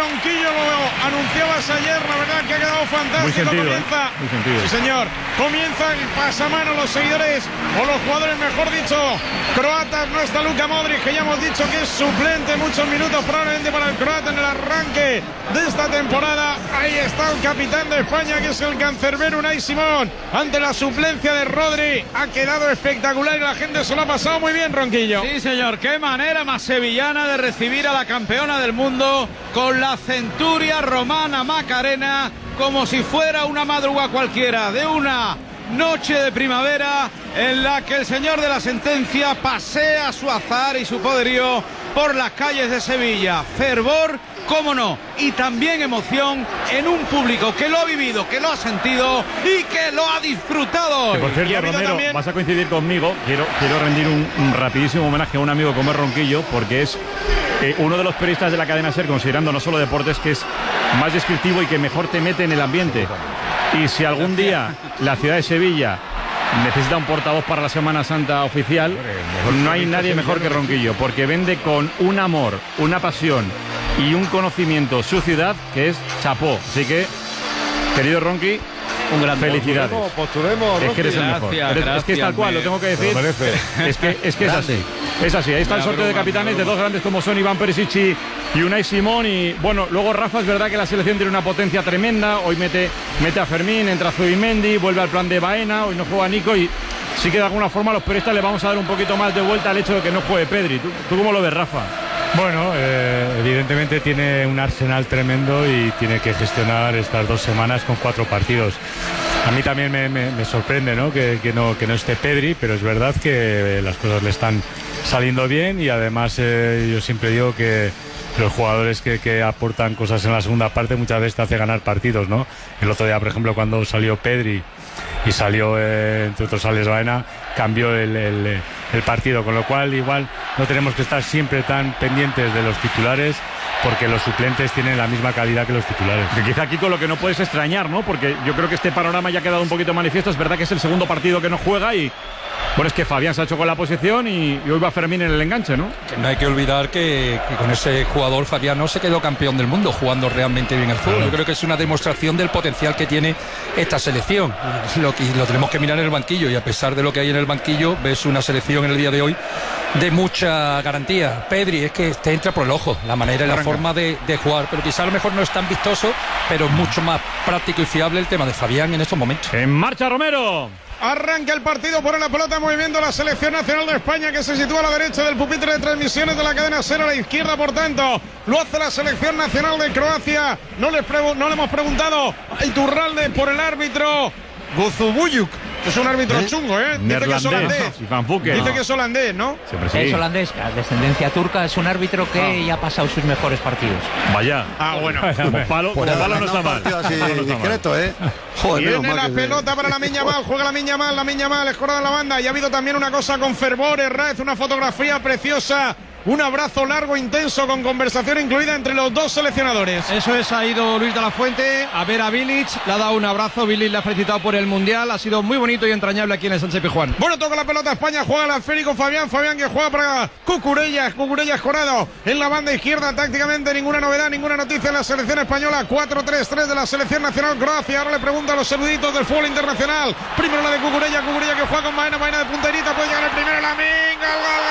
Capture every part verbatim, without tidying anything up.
Ronquillo, lo anunciabas ayer, la verdad que ha quedado fantástico. Muy sentido, comienza, ¿eh? Muy sentido. Sí, señor. Comienza el pasamano, los seguidores, o los jugadores, mejor dicho, croatas. No está Luka Modric, que ya hemos dicho que es suplente, muchos minutos probablemente para el croata en el arranque de esta temporada. Ahí está el capitán de España, que es el cancerbero Unai Simón, ante la suplencia de Rodri. Ha quedado espectacular y la gente se lo ha pasado muy bien, Ronquillo. Sí, señor, qué manera más sevillana de recibir a la campeona del mundo con la centuria romana Macarena, como si fuera una madrugada cualquiera, de una noche de primavera en la que el señor de la sentencia pasea su azar y su poderío por las calles de Sevilla. Fervor, cómo no, y también emoción en un público que lo ha vivido, que lo ha sentido y que lo ha disfrutado. Que por cierto, Romero, también... vas a coincidir conmigo. Quiero, quiero rendir un, un rapidísimo homenaje a un amigo como es Ronquillo, porque es eh, uno de los periodistas de la cadena SER, considerando no solo deportes, que es más descriptivo y que mejor te mete en el ambiente. Y si algún día la ciudad de Sevilla necesita un portavoz para la Semana Santa oficial, no hay nadie mejor que Ronquillo, porque vende con un amor, una pasión y un conocimiento su ciudad, que es chapó. Así que, querido Ronqui, un gran felicidades. Posturemos, posturemos, es que eres el gracias, mejor. Eres, gracias, es que es tal cual, me... lo tengo que decir. Es que, es, que es así. Es así. Ahí está el sorteo de capitanes de dos grandes como son Iván Perisic y, y Unai Simón. Y bueno, luego Rafa, es verdad que la selección tiene una potencia tremenda. Hoy mete, mete a Fermín, entra Zubimendi, vuelve al plan de Baena. Hoy no juega Nico y sí que de alguna forma a los periodistas le vamos a dar un poquito más de vuelta al hecho de que no juegue Pedri. ¿Tú, tú cómo lo ves, Rafa? Bueno, eh, evidentemente tiene un arsenal tremendo y tiene que gestionar estas dos semanas con cuatro partidos. A mí también me, me, me sorprende, ¿no? Que, que no que no esté Pedri, pero es verdad que las cosas le están saliendo bien y además eh, yo siempre digo que los jugadores que, que aportan cosas en la segunda parte muchas veces te hace ganar partidos, ¿no? El otro día, por ejemplo, cuando salió Pedri y salió, eh, entre otros, Alex Baena, cambió el, el, el partido, con lo cual igual no tenemos que estar siempre tan pendientes de los titulares, porque los suplentes tienen la misma calidad que los titulares. Que quizá, Kiko, lo que no puedes extrañar, ¿no? Porque yo creo que este panorama ya ha quedado un poquito manifiesto. Es verdad que es el segundo partido que no juega y... Bueno, es que Fabián se ha hecho con la posición y, y hoy va Fermín en el enganche, ¿no? Que no hay que olvidar que, que con ese jugador Fabián no se quedó campeón del mundo jugando realmente bien al fútbol. Yo creo que es una demostración del potencial que tiene esta selección. Lo, y lo tenemos que mirar en el banquillo, y a pesar de lo que hay en el banquillo, ves una selección en el día de hoy de mucha garantía. Pedri es que te entra por el ojo la manera y la forma de, de jugar, pero quizá a lo mejor no es tan vistoso, pero mucho más práctico y fiable el tema de Fabián en estos momentos. En marcha, Romero. Arranca el partido por la pelota, movimiento la selección nacional de España, que se sitúa a la derecha del pupitre de transmisiones de la cadena SER, a la izquierda, por tanto, lo hace la selección nacional de Croacia. No, les no le hemos preguntado a Iturralde por el árbitro Gozubuyuk. Es un árbitro ¿Eh? chungo, ¿eh? Dice que es holandés. Dice que es holandés, ¿no? Sí. Es holandés, descendencia turca, es un árbitro que ah. ya ha pasado sus mejores partidos. Vaya. Ah, bueno. Como palo, pues como palo no está mal. Así no discreto, ¿eh? Joder, Viene la pelota se... para la Miña Mal, juega la Miña Mal, la Miña Mal, escorada en la banda. Y ha habido también una cosa con fervor, Herráez, una fotografía preciosa. Un abrazo largo, intenso, con conversación incluida entre los dos seleccionadores. Eso es, ha ido Luis de la Fuente a ver a Bilic, le ha dado un abrazo, Bilic le ha felicitado por el Mundial, ha sido muy bonito y entrañable aquí en el Sánchez Pizjuán. Bueno, toca la pelota España, juega el esférico Fabián, Fabián que juega para Cucurella, Cucurella escorado en la banda izquierda, tácticamente ninguna novedad, ninguna noticia en la selección española. Cuatro tres tres de la selección nacional Croacia. Ahora le pregunta a los eruditos del fútbol internacional. Primero la de Cucurella, Cucurella que juega con Baena, Baena de punterita, puede llegar el primero, la minga,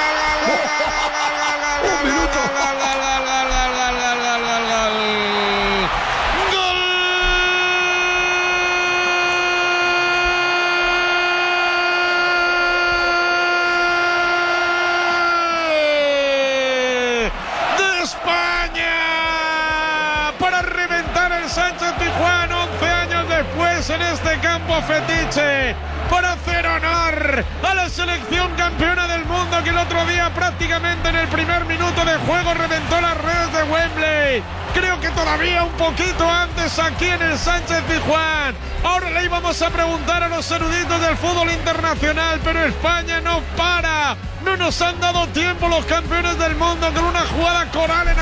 un minuto. De España para reventar el Sánchez Pizjuán once años después en este campo fetiche, para hacer honor a la selección campeona del mundo, que el otro día prácticamente en el primer minuto de juego reventó las redes de Wembley. Creo que todavía un poquito antes aquí en el Sánchez Pizjuán. Ahora le íbamos a preguntar a los eruditos del fútbol internacional, pero España no para. No nos han dado tiempo los campeones del mundo con una jugada coral en